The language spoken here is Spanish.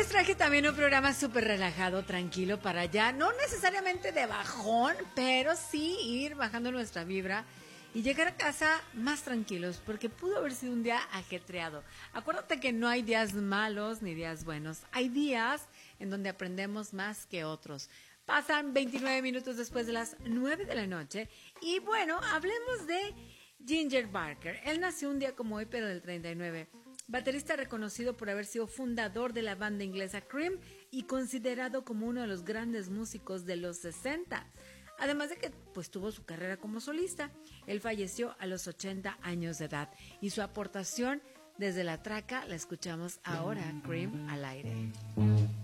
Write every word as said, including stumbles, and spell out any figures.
les traje también un programa súper relajado, tranquilo para allá, no necesariamente de bajón, pero sí ir bajando nuestra vibra y llegar a casa más tranquilos, porque pudo haber sido un día ajetreado. Acuérdate que no hay días malos ni días buenos, hay días en donde aprendemos más que otros. Pasan veintinueve minutos después de las nueve de la noche y bueno, hablemos de Ginger Baker. Él nació un día como hoy, pero del treinta y nueve. Baterista reconocido por haber sido fundador de la banda inglesa Cream y considerado como uno de los grandes músicos de los sesenta. Además de que pues tuvo su carrera como solista. Él falleció a los ochenta años de edad y su aportación desde la traca la escuchamos ahora, Cream al aire.